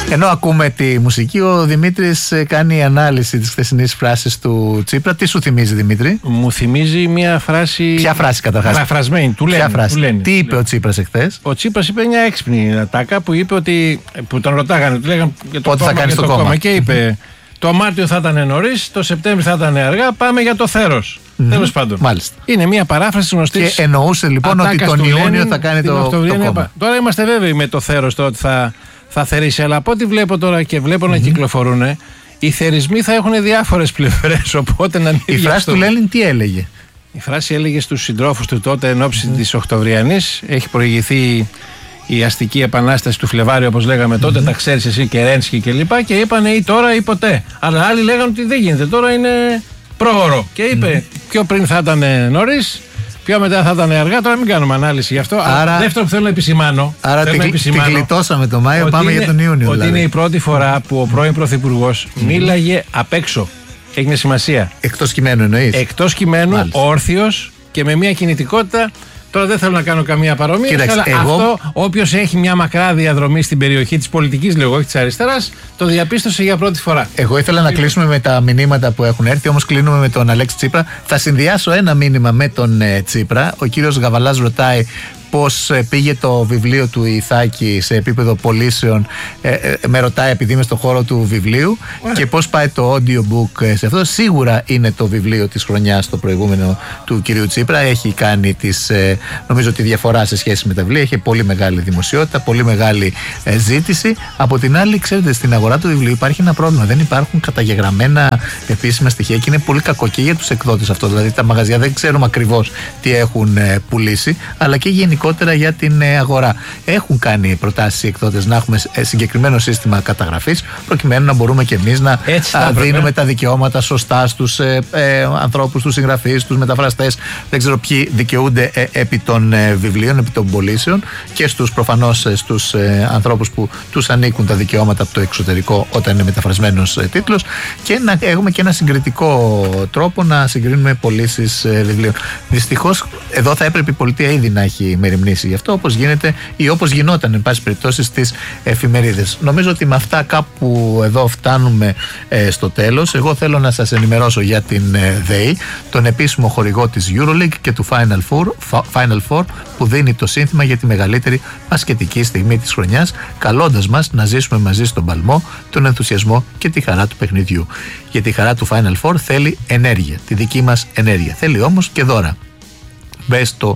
Ενώ ακούμε τη μουσική, ο Δημήτρης κάνει ανάλυση της χθεσινής φράσης του Τσίπρα. Τι σου θυμίζει, Δημήτρη? Μου θυμίζει μια φράση. Ποια φράση καταρχάς? Παραφρασμένη, του λένε. Τι είπε ο Τσίπρας εχθές? Ο Τσίπρας είπε μια έξυπνη ατάκα που είπε ότι. Που τον ρωτάγανε, του λέγανε για το πότε κόμμα, θα κάνεις το κόμμα. Και είπε: το Μάρτιο θα ήταν νωρίς, το Σεπτέμβριο θα ήταν αργά, πάμε για το θέρος. Τέλος πάντων. Μάλιστα. Είναι μια παράφραση γνωστή. Και εννοούσε λοιπόν ότι τον Ιούνιο θα κάνει το κόμμα. Τώρα είμαστε βέβαιοι με το θέρος ότι θα θερήσει, αλλά από ό,τι βλέπω τώρα και βλέπω να κυκλοφορούν, οι θερισμοί θα έχουν διάφορες πλευρές. Οπότε να μην. Η φράση του Λένιν τι έλεγε? Η φράση έλεγε στους συντρόφους του τότε εν ώψη της Οκτωβριανής. Έχει προηγηθεί η αστική επανάσταση του Φλεβάριου, όπως λέγαμε τότε, τα ξέρεις εσύ, Κερένσκι κλπ. Και είπανε ή τώρα ή ποτέ. Αλλά άλλοι λέγανε ότι δεν γίνεται, τώρα είναι πρόωρο. Και είπε πιο πριν θα ήταν νωρίς, πιο μετά θα ήταν αργά. Τώρα μην κάνουμε ανάλυση γι' αυτό. Άρα, δεύτερο που θέλω να επισημάνω. Άρα την γλιτώσαμε το Μάιο, πάμε για τον Ιούνιο. Ότι δηλαδή είναι η πρώτη φορά που ο πρώην Πρωθυπουργός μίλαγε απ' έξω. Έχει μια σημασία. Εκτός κειμένου εννοείς? Εκτός κειμένου, όρθιος και με μια κινητικότητα. Τώρα δεν θέλω να κάνω καμία παρομοίωση, αλλά αυτό όποιος έχει μια μακρά διαδρομή στην περιοχή της πολιτικής, λέω, όχι της αριστεράς, το διαπίστωσε για πρώτη φορά. Εγώ ήθελα να κλείσουμε με τα μηνύματα που έχουν έρθει, όμως κλείνουμε με τον Αλέξη Τσίπρα. Θα συνδυάσω ένα μήνυμα με τον Τσίπρα. Ο κύριος Γαβαλάς ρωτάει πώς πήγε το βιβλίο του Ιθάκη σε επίπεδο πωλήσεων. Με ρωτάει επειδή είμαι στον χώρο του βιβλίου. Και πώς πάει το audiobook σε αυτό. Σίγουρα είναι το βιβλίο της χρονιάς το προηγούμενο του κυρίου Τσίπρα. Έχει κάνει νομίζω τη διαφορά σε σχέση με τα βιβλία. Έχει πολύ μεγάλη δημοσιότητα, πολύ μεγάλη ζήτηση. Από την άλλη, ξέρετε, στην αγορά του βιβλίου υπάρχει ένα πρόβλημα. Δεν υπάρχουν καταγεγραμμένα επίσημα στοιχεία και είναι πολύ κακό και για τους εκδότες αυτό. Δηλαδή τα μαγαζιά δεν ξέρουμε ακριβώς τι έχουν πουλήσει, αλλά και γενικότερα για την αγορά. Έχουν κάνει προτάσεις οι εκδότες να έχουμε συγκεκριμένο σύστημα καταγραφής, προκειμένου να μπορούμε και εμείς να δίνουμε τα δικαιώματα σωστά στους ανθρώπους, στους συγγραφείς, στους μεταφραστές, δεν ξέρω ποιοι δικαιούνται επί των βιβλίων, επί των πωλήσεων, και προφανώς στους ανθρώπους που τους ανήκουν τα δικαιώματα από το εξωτερικό όταν είναι μεταφρασμένος τίτλος, και να έχουμε και ένα συγκριτικό τρόπο να συγκρίνουμε πωλήσεις βιβλίων. Δυστυχώς εδώ θα έπρεπε η πολιτεία ήδη να έχει μεριμνήσει γι' αυτό, όπως γίνεται ή όπως γινόταν εν πάση περιπτώσει στις εφημερίδες. Νομίζω ότι με αυτά κάπου εδώ φτάνουμε στο τέλος. Εγώ θέλω να σας ενημερώσω για την ΔΕΗ, τον επίσημο χορηγό της EuroLeague και του Final Four, που δίνει το σύνθημα για τη μεγαλύτερη μπασκετική στιγμή της χρονιάς, καλώντας μας να ζήσουμε μαζί στον παλμό, τον ενθουσιασμό και τη χαρά του παιχνιδιού. Γιατί η χαρά του Final Four θέλει ενέργεια, τη δική μας ενέργεια. Θέλει όμως και δώρα. Μπες στο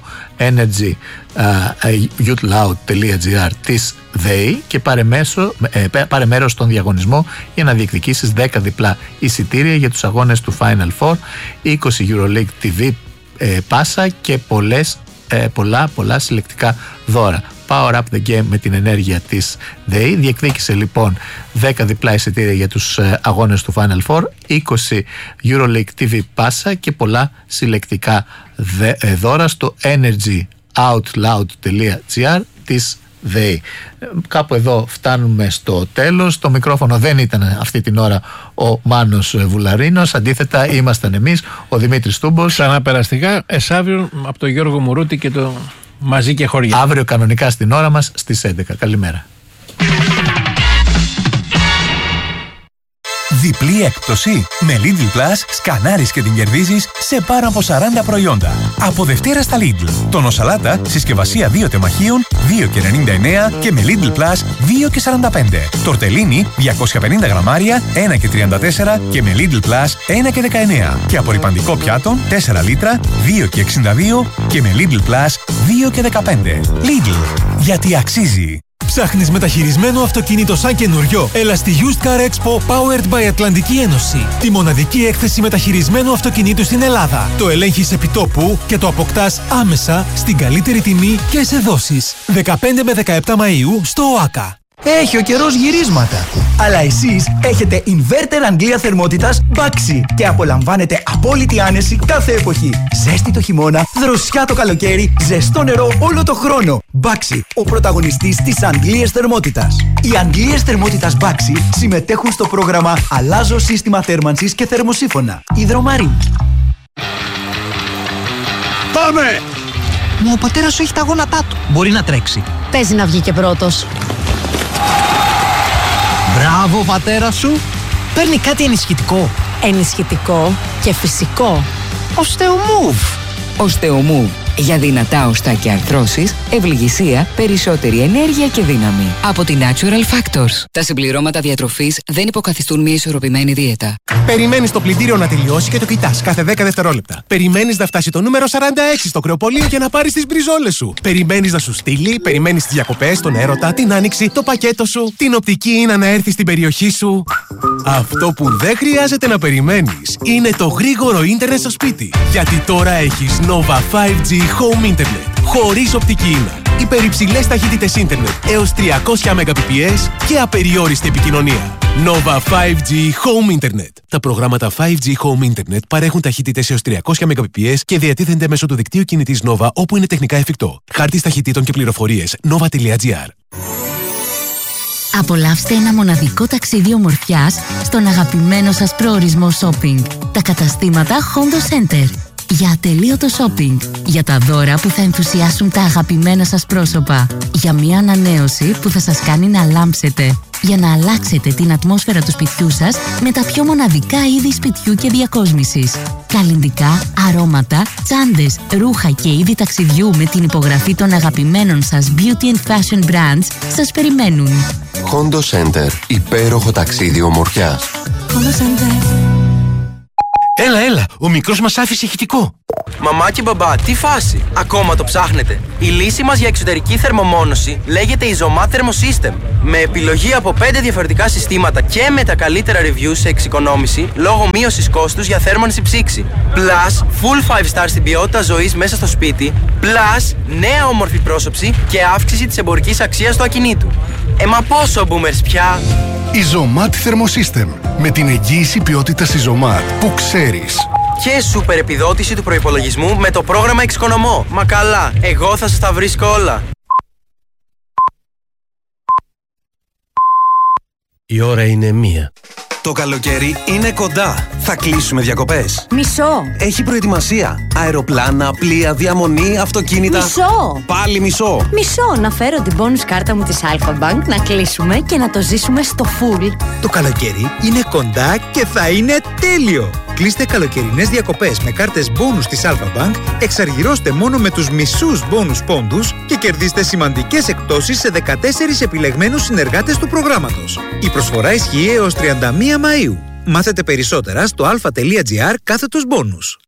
energy.youthloud.gr της ΔΕΗ και πάρε μέρος στον διαγωνισμό για να διεκδικήσεις 10 διπλά εισιτήρια για τους αγώνες του Final Four, 20 EuroLeague TV πάσα και πολλά συλλεκτικά δώρα. Power up the game με την ενέργεια της ΔΕΗ. Διεκδίκησε λοιπόν 10 διπλά εισιτήρια για τους αγώνες του Final Four, 20 EuroLeague TV πάσα και πολλά συλλεκτικά δώρα στο energyoutloud.gr της ΔΕΗ. Κάπου εδώ φτάνουμε στο τέλος. Το μικρόφωνο δεν ήταν αυτή την ώρα ο Μάνος Βουλαρίνος. Αντίθετα ήμασταν εμείς, ο Δημήτρης Τούμπος. Ξανά περαστικά, εσάβριον από τον Γιώργο Μουρούτη και το Μαζί και Χωριά. Αύριο κανονικά στην ώρα μας στις 11. Καλημέρα. Διπλή έκπτωση. Με Lidl Plus σκανάρεις και την κερδίζεις σε πάνω από 40 προϊόντα. Από Δευτέρα στα Lidl. Τόνο σαλάτα, συσκευασία 2 τεμαχίων, 2,99 και με Lidl Plus 2,45. Τορτελίνι, 250 γραμμάρια, 1,34 και με Lidl Plus 1,19. Και απορρυπαντικό πιάτο, 4 λίτρα, 2,62 και με Lidl Plus 2,15. Lidl. Γιατί αξίζει. Ψάχνεις μεταχειρισμένο αυτοκίνητο σαν καινούριο? Έλα στη Used Car Expo Powered by Ατλαντική Ένωση. Τη μοναδική έκθεση μεταχειρισμένου αυτοκινήτου στην Ελλάδα. Το ελέγχεις επί τόπου και το αποκτάς άμεσα στην καλύτερη τιμή και σε δόσεις. 15 με 17 Μαΐου στο ΟΑΚΑ. Έχει ο καιρός γυρίσματα. Αλλά εσείς έχετε inverter Αγγλία θερμότητας Baxi και απολαμβάνετε απόλυτη άνεση κάθε εποχή. Ζέστη το χειμώνα, δροσιά το καλοκαίρι, ζεστό νερό όλο το χρόνο. Baxi, ο πρωταγωνιστής της Αγγλίας θερμότητας. Οι Αγγλίες θερμότητας Baxi συμμετέχουν στο πρόγραμμα Αλλάζω σύστημα θέρμανσης και θερμοσύφωνα. Υδρομαρίν. Πάμε! Μα ο πατέρας σου έχει τα γόνατά του. Μπορεί να τρέξει. Παίζει να βγει και πρώτος. Μπράβο πατέρα σου. Παίρνει κάτι ενισχυτικό. Ενισχυτικό και φυσικό. Osteomove. Osteomove. Για δυνατά οστά και αρθρώσεις, ευληγησία, περισσότερη ενέργεια και δύναμη. Από τη Natural Factors. Τα συμπληρώματα διατροφής δεν υποκαθιστούν μια ισορροπημένη δίαιτα. Περιμένεις το πλυντήριο να τελειώσει και το κοιτάς κάθε 10 δευτερόλεπτα. Περιμένεις να φτάσει το νούμερο 46 στο κρεοπολείο και να πάρεις τις μπριζόλες σου. Περιμένεις να σου στείλει, περιμένεις τις διακοπές, τον έρωτα, την άνοιξη, το πακέτο σου, την οπτική Ίνα να έρθει στην περιοχή σου. Αυτό που δεν χρειάζεται να περιμένεις είναι το γρήγορο ίντερνετ στο σπίτι. Γιατί τώρα έχεις Nova 5G Home Internet. Χωρίς οπτική ίνα. Υπερυψηλές ταχύτητες ίντερνετ έως 300 Mbps και απεριόριστη επικοινωνία. Nova 5G Home Internet. Τα προγράμματα 5G Home Internet παρέχουν ταχύτητες έως 300 Mbps και διατίθενται μέσω του δικτύου κινητής Nova όπου είναι τεχνικά εφικτό. Χάρτης ταχυτήτων και πληροφορίες nova.gr. Απολαύστε ένα μοναδικό ταξίδι ομορφιάς στον αγαπημένο σας προορισμό shopping. Τα καταστήματα Hondo Center. Για ατελείωτο shopping. Για τα δώρα που θα ενθουσιάσουν τα αγαπημένα σας πρόσωπα. Για μια ανανέωση που θα σας κάνει να λάμψετε. Για να αλλάξετε την ατμόσφαιρα του σπιτιού σας με τα πιο μοναδικά είδη σπιτιού και διακόσμησης. Καλλυντικά, αρώματα, τσάντες, ρούχα και είδη ταξιδιού με την υπογραφή των αγαπημένων σας beauty and fashion brands σας περιμένουν. Hondo Center. Υπέροχο ταξίδι ομορφιάς. Hondo Center. Έλα, ο μικρός μας άφησε ηχητικό. Μαμά και μπαμπά, τι φάση? Ακόμα το ψάχνετε? Η λύση μας για εξωτερική θερμομόνωση λέγεται Isomat Thermosystem. Με επιλογή από 5 διαφορετικά συστήματα και με τα καλύτερα reviews σε εξοικονόμηση λόγω μείωσης κόστους για θέρμανση ψήξη. Plus, full 5 star στην ποιότητα ζωής μέσα στο σπίτι. Plus, νέα όμορφη πρόσωψη και αύξηση της εμπορικής αξίας του ακινήτου. Μα πόσο boomers πια? Isomat Thermosystem. Με την εγγύηση ποιότητας Isomat που ξέρεις. Και σούπερ επιδότηση του προϋπολογισμού με το πρόγραμμα Εξοικονομώ. Μα καλά, εγώ θα σας τα βρίσκω όλα. Η ώρα είναι 1. Το καλοκαίρι είναι κοντά. Θα κλείσουμε διακοπές. Μισό. Έχει προετοιμασία. Αεροπλάνα, πλοία, διαμονή, αυτοκίνητα. Μισό. Πάλι μισό. Μισό. Να φέρω την bonus κάρτα μου της Alpha Bank, να κλείσουμε και να το ζήσουμε στο full. Το καλοκαίρι είναι κοντά και θα είναι τέλειο. Κλείστε καλοκαιρινές διακοπές με κάρτες bonus της Alpha Bank, εξαργυρώστε μόνο με τους μισούς bonus πόντους και κερδίστε σημαντικές εκπτώσεις σε 14 επιλεγμένους συνεργάτες του προγράμματος. Η προσφορά ισχύει έως 31 Μαΐου. Μάθετε περισσότερα στο alpha.gr/bonus.